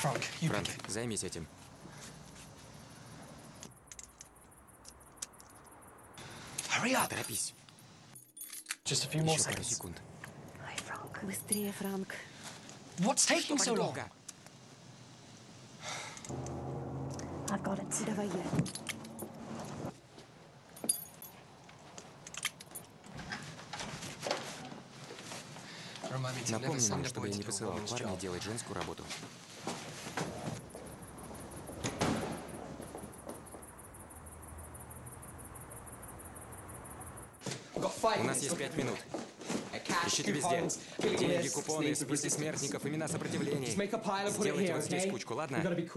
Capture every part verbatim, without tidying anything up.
Frank, you Франк, pick it. займись этим. Hurry up! Торопись. Just a few more Еще пару seconds. секунд. Быстрее, Франк. What's taking Так so long? долго. I've got it. Давай я. Remind me to never Напомни send мне, a чтобы boy я to не do a посылал woman's парня job. делать женскую работу. У нас есть пять минут. Ищите везде. Деньги, купоны, списки смертников, имена сопротивлений. Сделайте вот здесь кучку, ладно?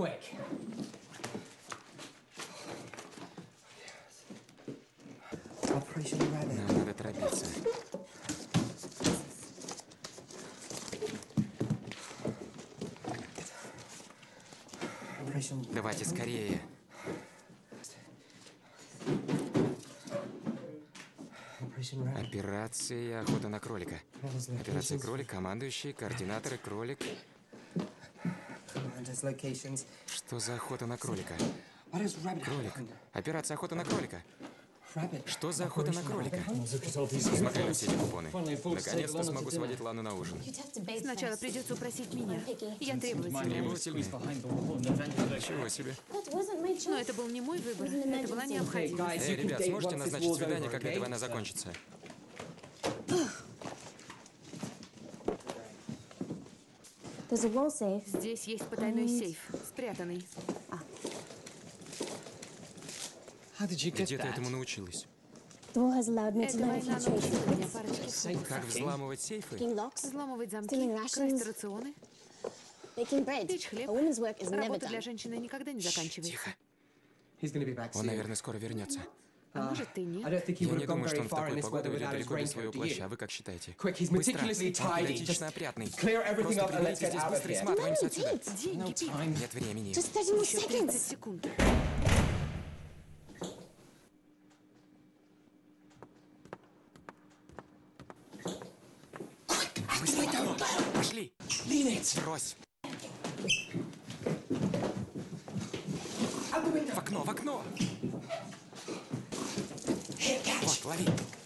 Нам надо торопиться. Давайте скорее. Операция «Охота на кролика». Операция «Кролик», командующий, координаторы «Кролик». Что за охота на кролика? Кролик. Операция «Охота на кролика». Что за охота на кролика? Смотри на все эти купоны. Наконец-то смогу сводить Лану на ужин. Сначала придется упросить меня. Я требовательная. Требовательный? Ничего себе. Но это был не мой выбор. Это была необходимость. Эй, ребят, сможете назначить свидание, когда эта война закончится? There's a wall safe. Здесь есть потайной сейф, спрятанный. How did you get Где ты that? этому научилась? The war has allowed me to Эта learn a война few tricks. научила меня парочке слов. Как взламывать сейфы? Making locks, Взламывать замки, Stealing rations. красть рационы, baking bread. печь хлеб. A woman's work is never Работа для done. женщины никогда не заканчивается. Тихо. He's going to be back Он, soon. наверное, скоро вернется. А может, ты I нет? don't think he Я would не have gone думаю, что very он в far in такой this погоду weather уйдет without his далеко без своего raincoat, do плаща. А you? вы как считаете? Quick, he's Быстро! meticulously Он tidy. педантично Just опрятный. clear everything Просто up and let's приберите get здесь out of быстро и here. сматываемся отсюда. Деньги, No Пит. time. Нет времени. Just thirty more Еще тридцать seconds. секунд. Быстро в окно. Пошли. Lean it! Брось. В окно, в окно. Вот, лови.